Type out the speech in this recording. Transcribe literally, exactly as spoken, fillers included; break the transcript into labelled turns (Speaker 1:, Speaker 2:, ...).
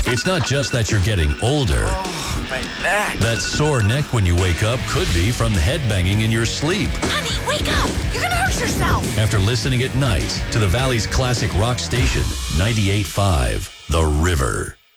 Speaker 1: It's not just that you're getting older.
Speaker 2: Oh, my neck.
Speaker 1: That sore neck when you wake up could be from headbanging in your sleep.
Speaker 2: Honey, wake up. You're going to hurt yourself.
Speaker 1: After listening at night to the Valley's classic rock station, ninety-eight point five, The River.